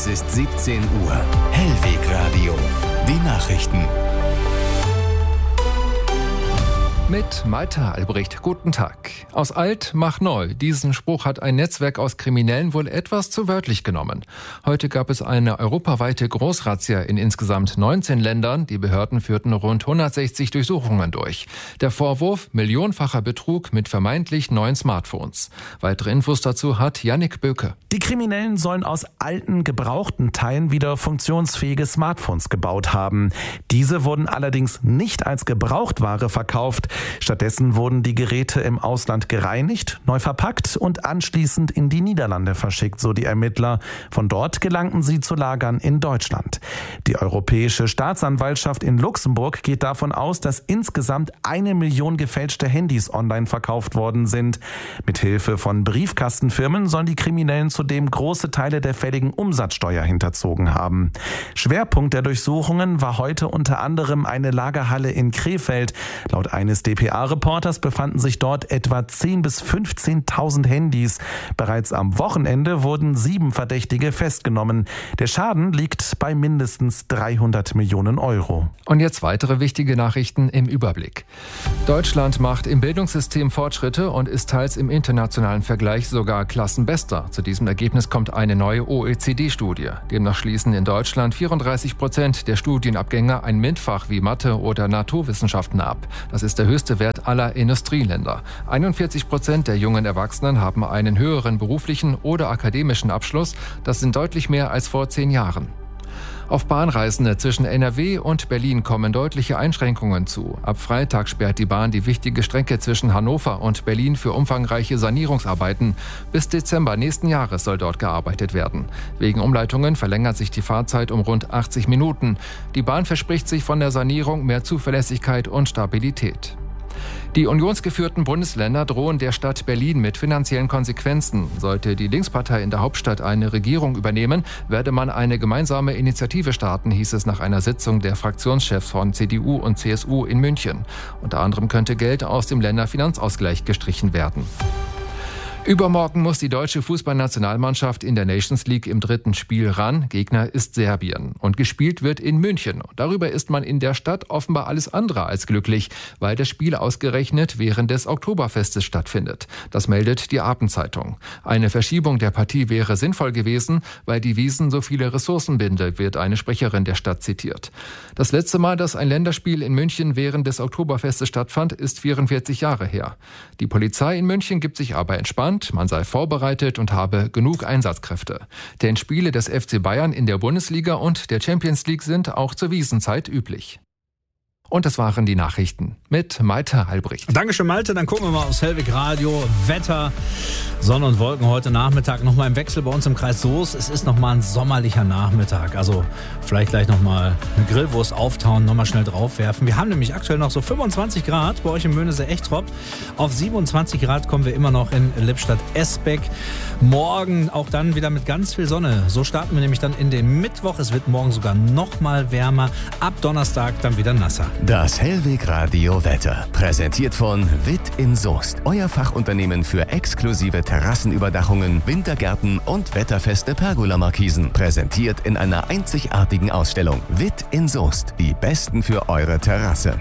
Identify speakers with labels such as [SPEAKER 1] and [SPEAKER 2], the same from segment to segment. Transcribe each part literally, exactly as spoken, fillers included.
[SPEAKER 1] ist siebzehn Uhr. Hellweg Radio. Die Nachrichten.
[SPEAKER 2] Mit Malte Albrecht. Guten Tag. Aus alt mach neu. Diesen Spruch hat ein Netzwerk aus Kriminellen wohl etwas zu wörtlich genommen. Heute gab es eine europaweite Großrazzia in insgesamt neunzehn Ländern. Die Behörden führten rund hundertsechzig Durchsuchungen durch. Der Vorwurf: millionenfacher Betrug mit vermeintlich neuen Smartphones. Weitere Infos dazu hat Yannick Böke.
[SPEAKER 3] Die Kriminellen sollen aus alten, gebrauchten Teilen wieder funktionsfähige Smartphones gebaut haben. Diese wurden allerdings nicht als Gebrauchtware verkauft. Stattdessen wurden die Geräte im Ausland gereinigt, neu verpackt und anschließend in die Niederlande verschickt, so die Ermittler. Von dort gelangten sie zu Lagern in Deutschland. Die Europäische Staatsanwaltschaft in Luxemburg geht davon aus, dass insgesamt eine Million gefälschte Handys online verkauft worden sind. Mithilfe von Briefkastenfirmen sollen die Kriminellen zudem große Teile der fälligen Umsatzsteuer hinterzogen haben. Schwerpunkt der Durchsuchungen war heute unter anderem eine Lagerhalle in Krefeld. Laut eines D P A-Reporters befanden sich dort etwa zehntausend bis fünfzehntausend Handys. Bereits am Wochenende wurden sieben Verdächtige festgenommen. Der Schaden liegt bei mindestens dreihundert Millionen Euro.
[SPEAKER 2] Und jetzt weitere wichtige Nachrichten im Überblick. Deutschland macht im Bildungssystem Fortschritte und ist teils im internationalen Vergleich sogar Klassenbester. Zu diesem Ergebnis kommt eine neue O E C D-Studie. Demnach schließen in Deutschland vierunddreißig Prozent der Studienabgänger ein MINT-Fach wie Mathe oder Naturwissenschaften ab. Das ist der höchste Wert aller Industrieländer. einundvierzig Prozent der jungen Erwachsenen haben einen höheren beruflichen oder akademischen Abschluss. Das sind deutlich mehr als vor zehn Jahren. Auf Bahnreisende zwischen N R W und Berlin kommen deutliche Einschränkungen zu. Ab Freitag sperrt die Bahn die wichtige Strecke zwischen Hannover und Berlin für umfangreiche Sanierungsarbeiten. Bis Dezember nächsten Jahres soll dort gearbeitet werden. Wegen Umleitungen verlängert sich die Fahrzeit um rund achtzig Minuten. Die Bahn verspricht sich von der Sanierung mehr Zuverlässigkeit und Stabilität. Die unionsgeführten Bundesländer drohen der Stadt Berlin mit finanziellen Konsequenzen. Sollte die Linkspartei in der Hauptstadt eine Regierung übernehmen, werde man eine gemeinsame Initiative starten, hieß es nach einer Sitzung der Fraktionschefs von C D U und C S U in München. Unter anderem könnte Geld aus dem Länderfinanzausgleich gestrichen werden. Übermorgen muss die deutsche Fußballnationalmannschaft in der Nations League im dritten Spiel ran. Gegner ist Serbien. Und gespielt wird in München. Darüber ist man in der Stadt offenbar alles andere als glücklich, weil das Spiel ausgerechnet während des Oktoberfestes stattfindet. Das meldet die Abendzeitung. Eine Verschiebung der Partie wäre sinnvoll gewesen, weil die Wiesn so viele Ressourcen binde, wird eine Sprecherin der Stadt zitiert. Das letzte Mal, dass ein Länderspiel in München während des Oktoberfestes stattfand, ist vierundvierzig Jahre her. Die Polizei in München gibt sich aber entspannt. Man sei vorbereitet und habe genug Einsatzkräfte. Denn Spiele des F C Bayern in der Bundesliga und der Champions League sind auch zur Wiesnzeit üblich. Und das waren die Nachrichten mit Malte Albrecht.
[SPEAKER 4] Dankeschön, Malte. Dann gucken wir mal aufs Hellweg Radio. Wetter, Sonne und Wolken heute Nachmittag nochmal im Wechsel bei uns im Kreis Soest. Es ist nochmal ein sommerlicher Nachmittag. Also vielleicht gleich nochmal eine Grillwurst auftauen, nochmal schnell draufwerfen. Wir haben nämlich aktuell noch so fünfundzwanzig Grad bei euch in Möhnesee-Echtrop. Auf siebenundzwanzig Grad kommen wir immer noch in Lippstadt-Esbeck. Morgen auch dann wieder mit ganz viel Sonne. So starten wir nämlich dann in den Mittwoch. Es wird morgen sogar nochmal wärmer. Ab Donnerstag dann wieder nasser.
[SPEAKER 1] Das Hellweg Radio Wetter. Präsentiert von Witt in Soest. Euer Fachunternehmen für exklusive Terrassenüberdachungen, Wintergärten und wetterfeste Pergola-Markisen. Präsentiert in einer einzigartigen Ausstellung. Witt in Soest. Die Besten für eure Terrasse.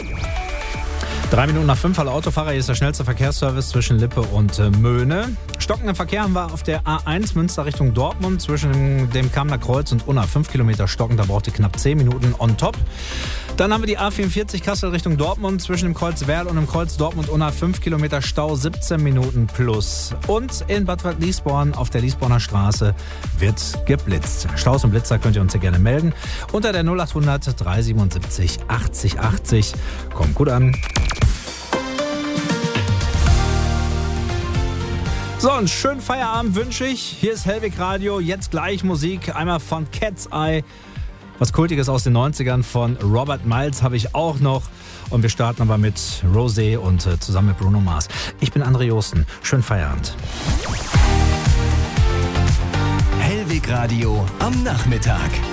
[SPEAKER 4] Drei Minuten nach fünf, alle Autofahrer, hier ist der schnellste Verkehrsservice zwischen Lippe und äh, Möhne. Stockenden Verkehr haben wir auf der A eins Münster Richtung Dortmund zwischen dem Kamener Kreuz und Unna. Fünf Kilometer stockend, da braucht ihr knapp zehn Minuten on top. Dann haben wir die A vierundvierzig Kassel Richtung Dortmund zwischen dem Kreuz Werl und dem Kreuz Dortmund-Unna. fünf Kilometer Stau, siebzehn Minuten plus. Und in Bad Waldliesborn auf der Liesborner Straße wird geblitzt. Staus und Blitzer könnt ihr uns hier gerne melden. Unter der null achthundert dreihundertsiebenundsiebzig achtzig achtzig. Kommt gut an. So, einen schönen Feierabend wünsche ich. Hier ist Hellweg Radio, jetzt gleich Musik. Einmal von Cat's Eye. Was Kultiges aus den neunzigern von Robert Miles habe ich auch noch. Und wir starten aber mit Rosé und äh, zusammen mit Bruno Mars. Ich bin André Josten. Schönen Feierabend.
[SPEAKER 1] Hellweg Radio am Nachmittag.